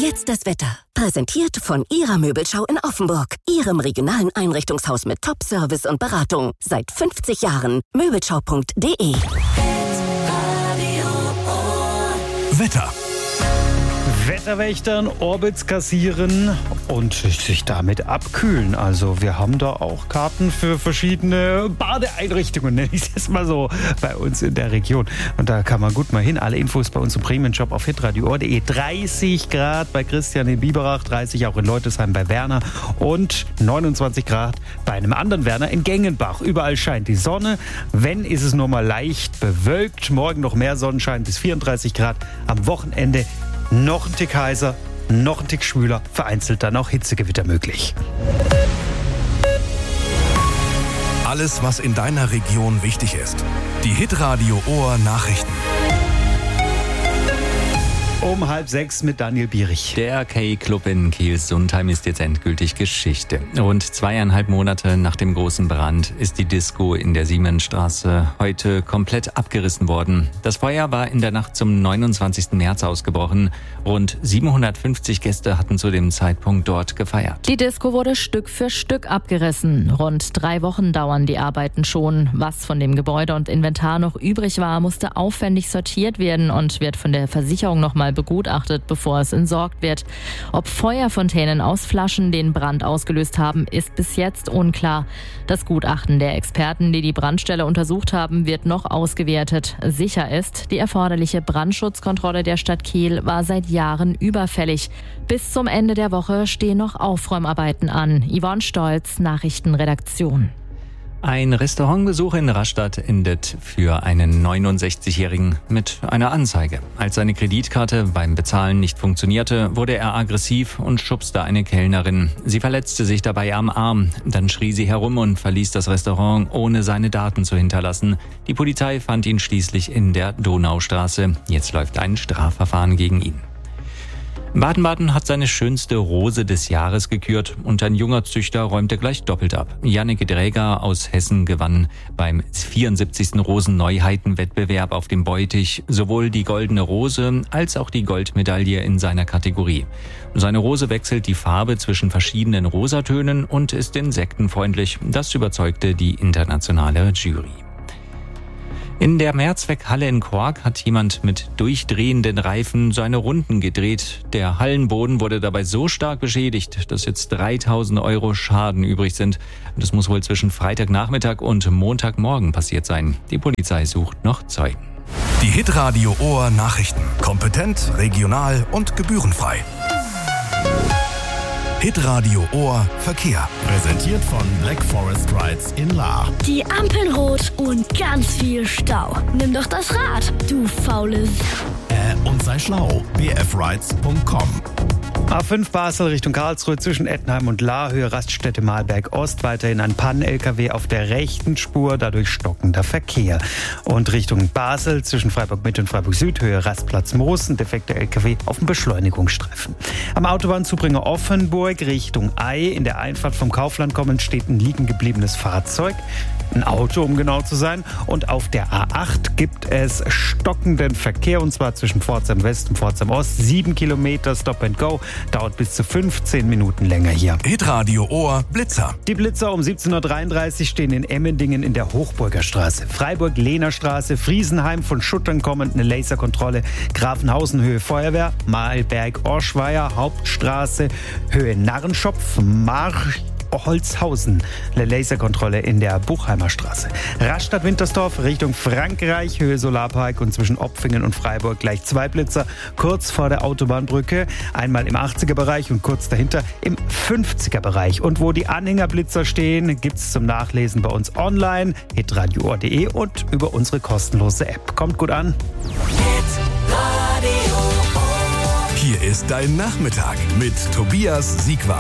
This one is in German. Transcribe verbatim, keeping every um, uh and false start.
Jetzt das Wetter. Präsentiert von Ihrer Möbelschau in Offenburg. Ihrem regionalen Einrichtungshaus mit Top-Service und Beratung. Seit fünfzig Jahren. Möbelschau punkt de. Wetter. Wetterwächtern, Orbits kassieren und sich damit abkühlen. Also wir haben da auch Karten für verschiedene Badeeinrichtungen, nenne ich es jetzt mal so, bei uns in der Region. Und da kann man gut mal hin. Alle Infos bei uns im Premium-Shop auf hitradio punkt de. dreißig Grad bei Christian in Biberach, dreißig auch in Leutesheim bei Werner und neunundzwanzig Grad bei einem anderen Werner in Gengenbach. Überall scheint die Sonne. Wenn, ist es nur mal leicht bewölkt. Morgen noch mehr Sonnenschein bis vierunddreißig Grad. Am Wochenende noch ein Tick heißer, noch ein Tick schwüler, vereinzelt dann auch Hitzegewitter möglich. Alles, was in deiner Region wichtig ist. Die Hitradio Ohr Nachrichten. Um halb sechs mit Daniel Bierich. Der K-Club in Kiel-Sundheim ist jetzt endgültig Geschichte. Rund zweieinhalb Monate nach dem großen Brand ist die Disco in der Siemensstraße heute komplett abgerissen worden. Das Feuer war in der Nacht zum neunundzwanzigsten März ausgebrochen. Rund siebenhundertfünfzig Gäste hatten zu dem Zeitpunkt dort gefeiert. Die Disco wurde Stück für Stück abgerissen. Rund drei Wochen dauern die Arbeiten schon. Was von dem Gebäude und Inventar noch übrig war, musste aufwendig sortiert werden und wird von der Versicherung nochmal begutachtet, bevor es entsorgt wird. Ob Feuerfontänen aus Flaschen den Brand ausgelöst haben, ist bis jetzt unklar. Das Gutachten der Experten, die die Brandstelle untersucht haben, wird noch ausgewertet. Sicher ist, die erforderliche Brandschutzkontrolle der Stadt Kiel war seit Jahren überfällig. Bis zum Ende der Woche stehen noch Aufräumarbeiten an. Yvonne Stolz, Nachrichtenredaktion. Ein Restaurantbesuch in Rastatt endet für einen neunundsechzigjährigen mit einer Anzeige. Als seine Kreditkarte beim Bezahlen nicht funktionierte, wurde er aggressiv und schubste eine Kellnerin. Sie verletzte sich dabei am Arm. Dann schrie sie herum und verließ das Restaurant, ohne seine Daten zu hinterlassen. Die Polizei fand ihn schließlich in der Donaustraße. Jetzt läuft ein Strafverfahren gegen ihn. Baden-Baden hat seine schönste Rose des Jahres gekürt und ein junger Züchter räumte gleich doppelt ab. Jannik Dräger aus Hessen gewann beim vierundsiebzigsten Rosenneuheitenwettbewerb auf dem Beutich sowohl die Goldene Rose als auch die Goldmedaille in seiner Kategorie. Seine Rose wechselt die Farbe zwischen verschiedenen Rosatönen und ist insektenfreundlich. Das überzeugte die internationale Jury. In der Mehrzweckhalle in Quark hat jemand mit durchdrehenden Reifen seine Runden gedreht. Der Hallenboden wurde dabei so stark beschädigt, dass jetzt dreitausend Euro Schaden übrig sind. Das muss wohl zwischen Freitagnachmittag und Montagmorgen passiert sein. Die Polizei sucht noch Zeugen. Die Hitradio Ohr Nachrichten. Kompetent, regional und gebührenfrei. Hitradio Ohr Verkehr. Präsentiert von Black Forest Rides in Lahr. Die Ampeln rot und ganz viel Stau. Nimm doch das Rad, du faules. Äh, und sei schlau. b f rides punkt com. A fünf Basel Richtung Karlsruhe zwischen Ettenheim und Lahr, Höhe Raststätte Mahlberg Ost, weiterhin ein Pannen-L K W auf der rechten Spur, dadurch stockender Verkehr. Und Richtung Basel zwischen Freiburg Mitte und Freiburg Süd, Höhe Rastplatz Moos, ein defekter L K W auf dem Beschleunigungsstreifen. Am Autobahnzubringer Offenburg Richtung Ei, in der Einfahrt vom Kaufland kommend steht ein liegen gebliebenes Fahrzeug. Ein Auto, um genau zu sein. Und auf der A acht gibt es stockenden Verkehr, und zwar zwischen Pforzheim West und Pforzheim Ost. Sieben Kilometer Stop and Go, dauert bis zu fünfzehn Minuten länger hier. Hitradio Ohr Blitzer. Die Blitzer um siebzehn Uhr dreiunddreißig stehen in Emmendingen in der Hochburger Straße. Freiburg-Lehner-Straße, Friesenheim, von Schuttern kommend eine Laserkontrolle. Grafenhausen, Höhe Feuerwehr. Mahlberg-Orschweier, Hauptstraße, Höhe Narrenschopf, March. Holzhausen, eine Laserkontrolle in der Buchheimer Straße. Rastatt-Wintersdorf Richtung Frankreich, Höhe Solarpark, und zwischen Opfingen und Freiburg gleich zwei Blitzer, kurz vor der Autobahnbrücke, einmal im achtziger-Bereich und kurz dahinter im fünfziger-Bereich. Und wo die Anhängerblitzer stehen, gibt es zum Nachlesen bei uns online, hitradio punkt de und über unsere kostenlose App. Kommt gut an. Hier ist dein Nachmittag mit Tobias Siegwart.